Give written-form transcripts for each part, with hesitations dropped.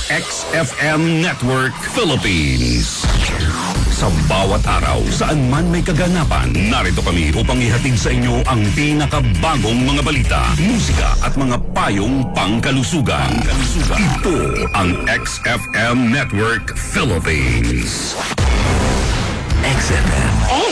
XFM Network Philippines. Sa bawat araw, saan man may kaganapan, narito kami upang ihatid sa inyo ang pinakabagong mga balita, musika at mga payong pangkalusugan. Ito ang XFM Network Philippines. XFM.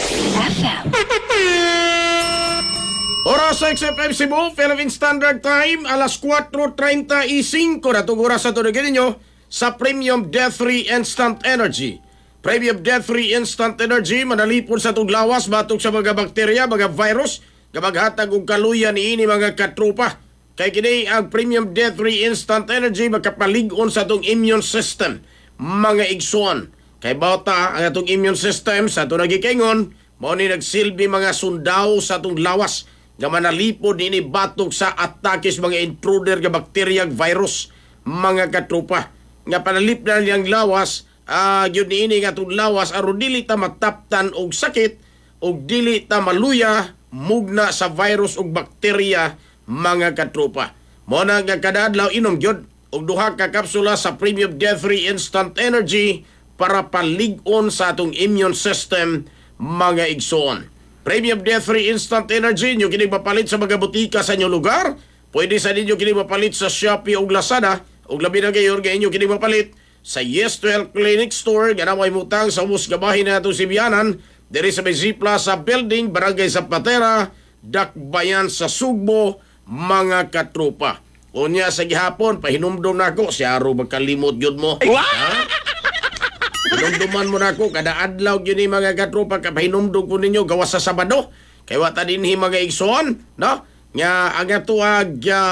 Oras sa XFM Cebu, Philippine Standard Time, alas 4:35 na itong oras sa tunugin ninyo sa Premium Death Free Instant Energy. Premium Death Free Instant Energy, manalipon sa itong lawas, batok sa mga bakterya, mga virus, kapaghatag og kaluyan niini mga katrupa. Kay kini ang Premium Death Free Instant Energy, makapalig-on sa itong immune system, mga igsoon. Kay bauta ang itong immune system sa itong nagikingon, mao ni nagsilbi mga sundao sa itong lawas, nga manalipod ini batok sa atakis mga intruder nga bakterya virus mga katrupa nga panalip na niyang lawas yun ini nga itong lawas aron dili ta mataptan og sakit og dili ta maluya mugna sa virus og bakterya mga katrupa mo na nga kada adlaw inom gyud og duha ka kapsula sa Premium Death Free Instant Energy para palig-on sa atong immune system mga igsoon. Premium Death Free Instant Energy, nyo kinig mapalit sa mga butika sa inyong lugar. Pwede sa ninyo kinig mapalit sa Shopee o Lazada. O labi na gayon, gayon nyo kinig mapalit sa Yes to Health Clinic Store. Ganaway mutang sa musgabahin na itong Sibianan. Diri sa May Plaza Building, Barangay Zapatera, Dakbayan sa Sugbo, mga katrupa. Unya sa gihapon, pahinumdom na ako. Si Aro, magkalimot yun mo. Hinumduman mo na ako, kada adlaw yun yung mga katrupa, kapahinumdum ko ninyo, gawas sa Sabado. Kaya wata din mga igsoon, no? Nga, ang atuag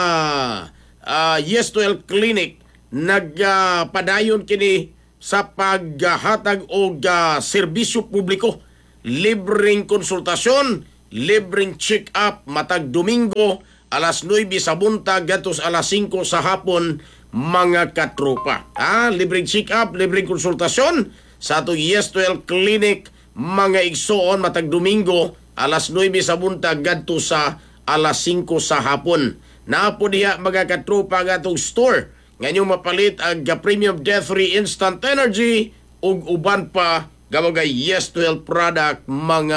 Yes to Health Clinic, nagpadayon kini sa paghatag o serbisyo publiko. Libreng konsultasyon, libreng check-up, matag Domingo, alas 9 sa buntag, gatos alas 5 sa hapon, mga katrupa. Libreng check-up, libreng konsultasyon sa itong Yes to Health Clinic, mga igsoon, matag Domingo, alas 9 sa buntag, gadto sa alas 5 sa hapon. Napo diha mga katrupa nga itong store. Ngayong mapalit ang Premium Death Free Instant Energy ug uban pa gamagay Yes to Health product, mga